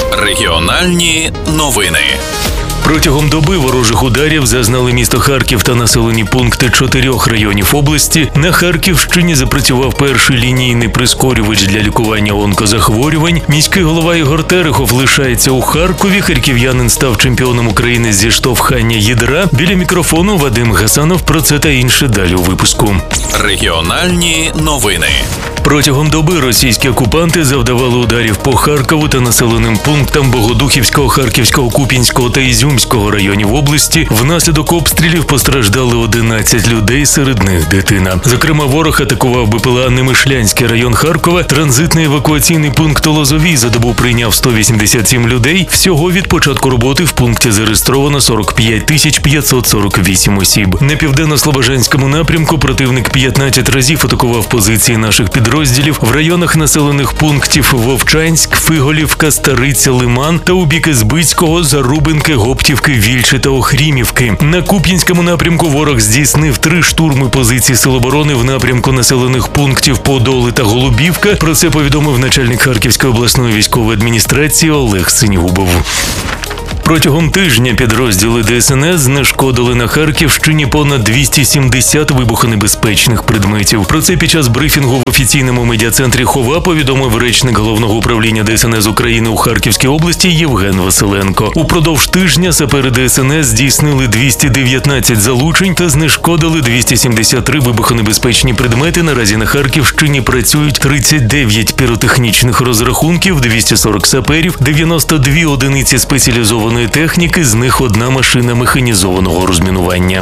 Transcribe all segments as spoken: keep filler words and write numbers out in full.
Регіональні новини. Протягом доби ворожих ударів зазнали місто Харків та населені пункти чотирьох районів області. На Харківщині запрацював перший лінійний прискорювач для лікування онкозахворювань. Міський голова Ігор Терехов лишається у Харкові. Харків'янин став чемпіоном України зі штовхання ядра. Біля мікрофону Вадим Гасанов. Про це та інше далі у випуску. Регіональні новини. Протягом доби російські окупанти завдавали ударів по Харкову та населеним пунктам Богодухівського, Харківського, Куп'янського та Ізюмського районів області. Внаслідок обстрілів постраждали одинадцять людей, серед них дитина. Зокрема, ворог атакував БПЛА Немишлянський район Харкова. Транзитний евакуаційний пункт Лозовий за добу прийняв сто вісімдесят сім людей. Всього від початку роботи в пункті зареєстровано сорок п'ять тисяч п'ятсот сорок вісім осіб. На південно-слобожанському напрямку противник п'ятнадцять разів атакував позиції наших підрозділів в районах населених пунктів Вовчанськ, Фиголівка, Стариця, Лиман та у бік Ізбицького, Зарубинки, Гоптівки, Вільчі та Охрімівки. На Куп'янському напрямку ворог здійснив три штурми позицій Сил оборони в напрямку населених пунктів Подоли та Голубівка. Про це повідомив начальник Харківської обласної військової адміністрації Олег Синігубов. Протягом тижня підрозділи Де Ес Ен Ес знешкодили на Харківщині понад двісті сімдесят вибухонебезпечних предметів. Про це під час брифінгу в офіційному медіа-центрі Хова повідомив речник Головного управління Де Ес Ен Ес України у Харківській області Євген Василенко. Упродовж тижня сапери Де Ес Ен Ес здійснили двісті дев'ятнадцять залучень та знешкодили двісті сімдесят три вибухонебезпечні предмети. Наразі на Харківщині працюють тридцять дев'ять піротехнічних розрахунків, двісті сорок саперів, дев'яносто дві одиниці спеціалізованої техніки, з них одна машина механізованого розмінування.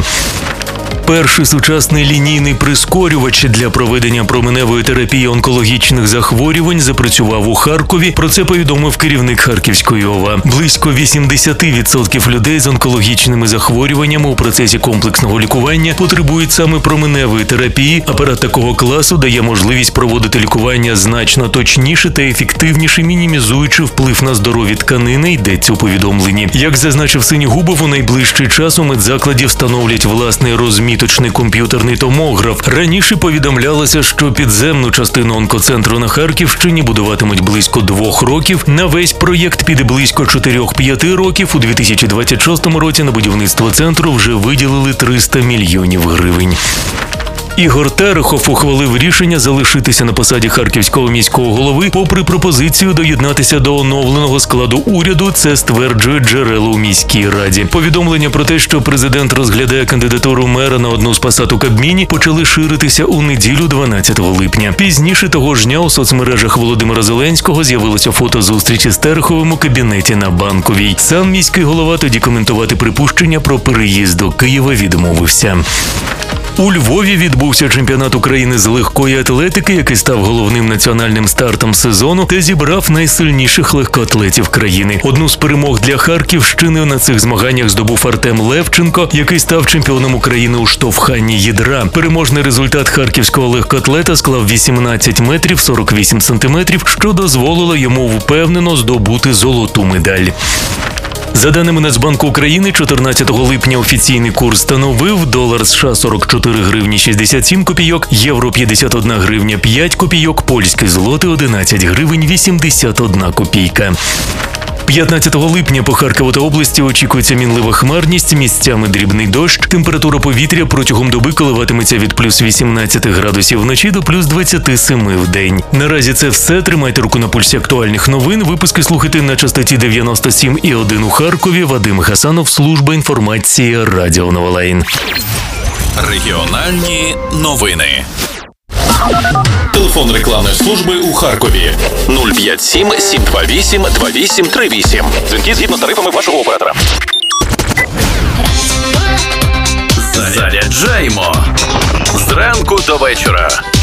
Перший сучасний лінійний прискорювач для проведення променевої терапії онкологічних захворювань запрацював у Харкові. Про це повідомив керівник Харківської О В А. Близько вісімдесят відсотків людей з онкологічними захворюваннями у процесі комплексного лікування потребують саме променевої терапії. Апарат такого класу дає можливість проводити лікування значно точніше та ефективніше, мінімізуючи вплив на здорові тканини, йдеться у повідомленні. Як зазначив Синігубов, у найближчий час у медзакладі встановлять власний розмір точний комп'ютерний томограф. Раніше повідомлялося, що підземну частину онкоцентру на Харківщині будуватимуть близько двох років. На весь проєкт піде близько чотирьох-п'яти років. У дві тисячі двадцять шостому році на будівництво центру вже виділили триста мільйонів гривень. Ігор Терехов ухвалив рішення залишитися на посаді Харківського міського голови, попри пропозицію доєднатися до оновленого складу уряду. Це стверджує джерело у міській раді. Повідомлення про те, що президент розглядає кандидатуру мера на одну з посад у Кабміні, почали ширитися у неділю дванадцятого липня. Пізніше того ж дня у соцмережах Володимира Зеленського з'явилося фото зустрічі з Тереховим у кабінеті на Банковій. Сам міський голова тоді коментувати припущення про переїзд до Києва відмовився. У Львові відбувся чемпіонат України з легкої атлетики, який став головним національним стартом сезону та зібрав найсильніших легкоатлетів країни. Одну з перемог для Харківщини на цих змаганнях здобув Артем Левченко, який став чемпіоном України у штовханні ядра. Переможний результат харківського легкоатлета склав вісімнадцять метрів сорок вісім сантиметрів, що дозволило йому впевнено здобути золоту медаль. За даними Нацбанку України, чотирнадцятого липня офіційний курс становив долар США сорок чотири гривні шістдесят сім копійок, євро п'ятдесят одна гривня п'ять копійок, польський злотий одинадцять гривень вісімдесят одна копійка. п'ятнадцятого липня по Харкову та області очікується мінлива хмарність, місцями дрібний дощ. Температура повітря протягом доби коливатиметься від плюс вісімнадцять градусів вночі до плюс двадцять сім в день. Наразі це все. Тримайте руку на пульсі актуальних новин. Випуски слухайте на частоті дев'яносто сім і один у Харкові. Вадим Гасанов, служба інформації Радіо Новолайн. Регіональні новини. Телефон рекламної служби у Харкові нуль п'ять сім сім два вісім два вісім три вісім. Дзвінки згідно з тарифами вашого оператора. Заряджаємо зранку до вечора.